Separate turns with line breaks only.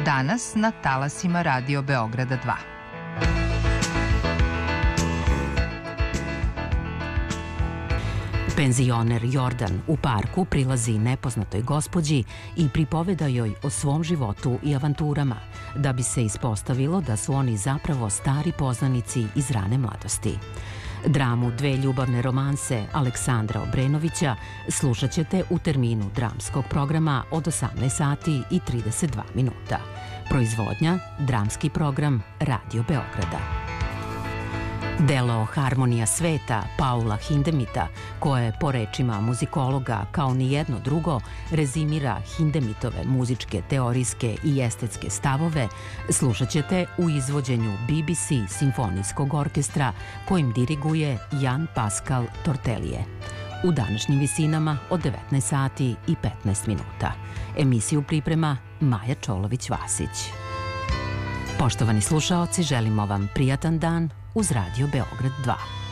Danas na talasima Radio Beograda 2.
Penzioner Jordan u parku prilazi nepoznatoj gospođi i pripoveda joj o svom životu i avanturama, da bi se ispostavilo da su oni zapravo stari poznanici iz rane mladosti. Dramu Dve ljubavne romanse Aleksandra Obrenovića slušat ćete u terminu dramskog programa od 18 sati i 32 minuta. Proizvodnja, dramski program Radio Beograda. Delo Harmonija sveta Paula Hindemita, koje po rečima muzikologa kao nijedno drugo rezimira Hindemitove muzičke, teorijske i estetske stavove, slušat ćete u izvođenju BBC simfonijskog orkestra kojim diriguje Jan Pascal Tortelije. U današnjim visinama od 19 sati i 15 minuta. Emisiju priprema Maja Čolović-Vasić. Poštovani slušaoci, želimo vam prijatan dan uz Radio Beograd 2.